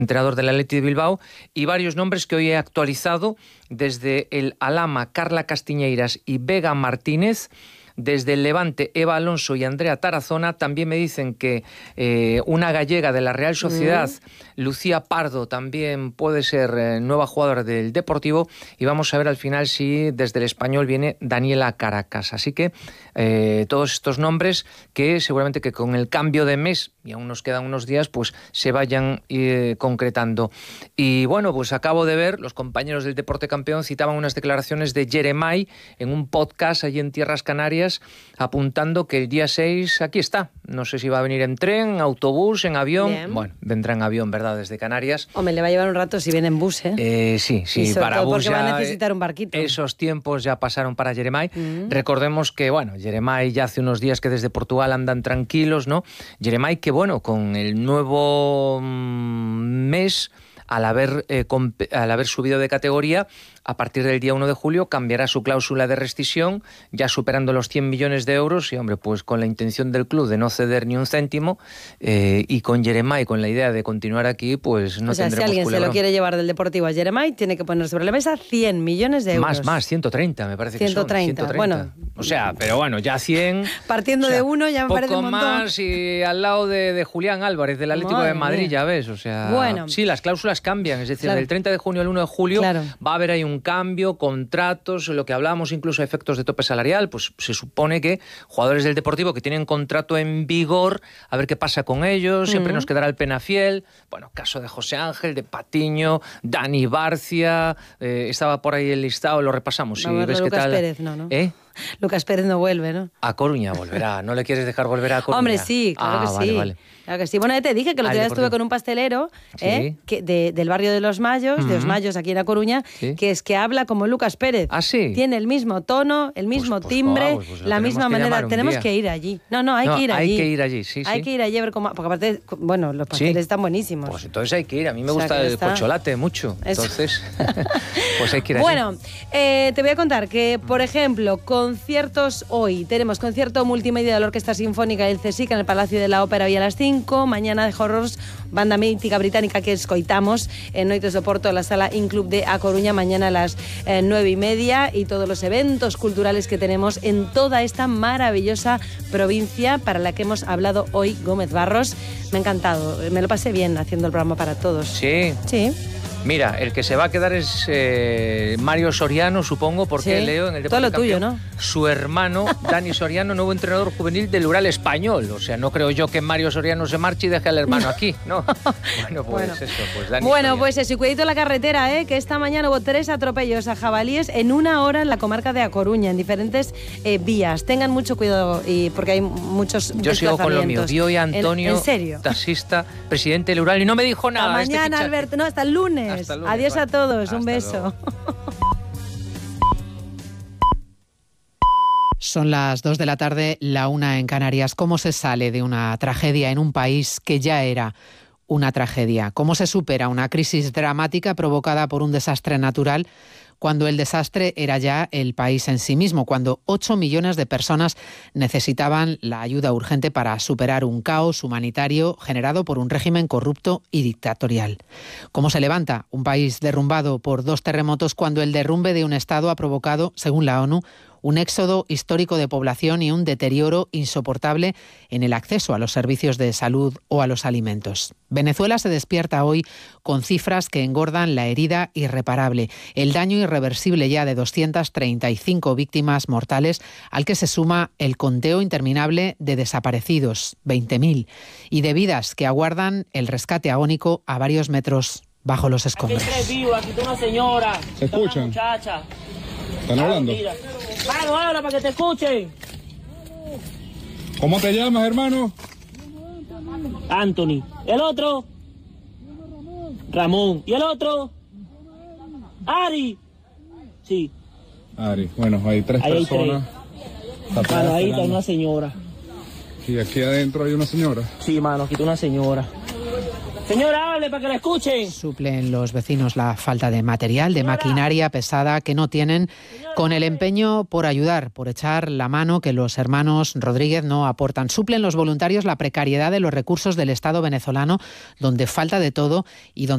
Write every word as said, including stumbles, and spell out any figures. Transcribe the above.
entrenador del Athletic de Bilbao, y varios nombres que hoy he actualizado desde el Alhama, Carla Castiñeiras y Vega Martínez. Desde el Levante, Eva Alonso y Andrea Tarazona. También me dicen que eh, una gallega de la Real Sociedad, mm. Lucía Pardo, también puede ser eh, nueva jugadora del Deportivo. Y vamos a ver al final si desde el Español viene Daniela Caracas. Así que eh, todos estos nombres que seguramente que con el cambio de mes, y aún nos quedan unos días, pues se vayan eh, concretando. Y bueno, pues acabo de ver, los compañeros del Deporte Campeón citaban unas declaraciones de Jeremai en un podcast allí en Tierras Canarias, apuntando que el día seis aquí está. No sé si va a venir en tren, autobús, en avión. Bien. Bueno, vendrá en avión, ¿verdad? Desde Canarias. Hombre, le va a llevar un rato si viene en bus, ¿eh? eh sí, sí, y para bus porque ya, va a necesitar un barquito. Esos tiempos ya pasaron para Jeremai. Mm. Recordemos que, bueno, Jeremai ya hace unos días que desde Portugal andan tranquilos, ¿no? Jeremai que, bueno, con el nuevo mes, al haber, eh, al haber subido de categoría, a partir del día uno de julio cambiará su cláusula de rescisión, ya superando los cien millones de euros, y hombre, pues con la intención del club de no ceder ni un céntimo, eh, y con Jeremai con la idea de continuar aquí, pues no tendremos. O sea, si alguien culebrón. Se lo quiere llevar del Deportivo a Jeremai, tiene que poner sobre la mesa cien millones de euros. Más, más, ciento treinta me parece ciento treinta, que son. ciento treinta. Bueno. O sea, pero bueno, ya cien... Partiendo o sea, de uno ya me parece un montón. Poco más y al lado de, de Julián Álvarez, del Atlético Madre de Madrid, mía. Ya ves, o sea... Bueno. Sí, las cláusulas cambian, es decir, Claro. del treinta de junio al uno de julio Claro. va a haber ahí un cambio, contratos, lo que hablábamos incluso de efectos de tope salarial, pues se supone que jugadores del Deportivo que tienen contrato en vigor, a ver qué pasa con ellos, uh-huh. siempre nos quedará el Penafiel, bueno, caso de José Ángel, de Patiño, Dani Barcia, eh, estaba por ahí el listado, lo repasamos. No, si ver, ves Lucas qué tal. Pérez, no, ¿no? ¿Eh? Lucas Pérez no vuelve, ¿no? A Coruña volverá, ¿no le quieres dejar volver a Coruña? Hombre, sí, claro ah, que vale, sí. Vale. Claro que sí. Bueno, ya te dije que el otro día estuve con un pastelero ¿Sí? ¿eh? que de, del barrio de Los Mayos, uh-huh. de Los Mayos aquí en A Coruña, ¿Sí? que es que habla como Lucas Pérez. ¿Ah, sí? Tiene el mismo tono, el mismo pues, pues, timbre, vamos, pues la misma manera. Tenemos que ir allí. No, no, hay no, que ir allí. Hay que ir allí, sí, Hay sí. que ir allí a ver cómo... Porque aparte, bueno, los pasteles ¿Sí? están buenísimos. Pues entonces hay que ir. A mí me o sea, gusta el está... pocholate mucho. Eso. Entonces, pues hay que ir allí. Bueno, eh, te voy a contar que, por ejemplo, conciertos hoy. Tenemos concierto multimedia de la Orquesta Sinfónica del CSIC en el Palacio de la Ópera hoy a las cinco. Mañana de Horrors, banda mítica británica que escoitamos en Noites de Porto, en la sala Inclub de A Coruña, mañana a las eh, nueve y media. Y todos los eventos culturales que tenemos en toda esta maravillosa provincia para la que hemos hablado hoy, Gómez Barros. Me ha encantado, me lo pasé bien haciendo el programa para todos. Sí. Sí. Mira, el que se va a quedar es eh, Mario Soriano, supongo, porque sí. leo en el Deporte Todo lo Campeón, tuyo, ¿no? Su hermano, Dani Soriano, nuevo entrenador juvenil del Ural Español. O sea, no creo yo que Mario Soriano se marche y deje al hermano aquí, ¿no? Bueno, pues bueno. eso, pues Dani Bueno, Soriano. pues eso, y cuidado la carretera, ¿eh? Que esta mañana hubo tres atropellos a jabalíes en una hora en la comarca de A Coruña, en diferentes eh, vías. Tengan mucho cuidado, y porque hay muchos Yo sigo con lo mío. Vi hoy a Antonio, ¿En, en serio? taxista, presidente del Ural, y no me dijo nada. Hasta mañana, este Alberto. No, hasta el lunes. Hasta el lunes Adiós vale. a todos. Hasta un beso. Son las dos de la tarde, la una en Canarias. ¿Cómo se sale de una tragedia en un país que ya era una tragedia? ¿Cómo se supera una crisis dramática provocada por un desastre natural cuando el desastre era ya el país en sí mismo, cuando ocho millones de personas necesitaban la ayuda urgente para superar un caos humanitario generado por un régimen corrupto y dictatorial? ¿Cómo se levanta un país derrumbado por dos terremotos cuando el derrumbe de un Estado ha provocado, según la ONU, un éxodo histórico de población y un deterioro insoportable en el acceso a los servicios de salud o a los alimentos? Venezuela se despierta hoy con cifras que engordan la herida irreparable, el daño irreversible ya de doscientas treinta y cinco víctimas mortales, al que se suma el conteo interminable de desaparecidos, veinte mil, y de vidas que aguardan el rescate agónico a varios metros bajo los escombros. Aquí hay tres vivos, aquí está una señora, ¿Se escuchan? una muchacha. ¿Están hablando? Mano, habla para que te escuchen. ¿Cómo te llamas, hermano? Anthony. ¿El otro? Ramón. ¿Y el otro? Ari. Sí. Ari, bueno, hay tres Ahí hay personas. tres. Mano, ahí está una señora. Y aquí adentro hay una señora. Sí, mano, aquí está una señora. Señora, hable para que la escuchen. Suplen los vecinos la falta de material, de maquinaria pesada que no tienen, con el empeño por ayudar, por echar la mano que los hermanos Rodríguez no aportan. Suplen los voluntarios la precariedad de los recursos del Estado venezolano, donde falta de todo y donde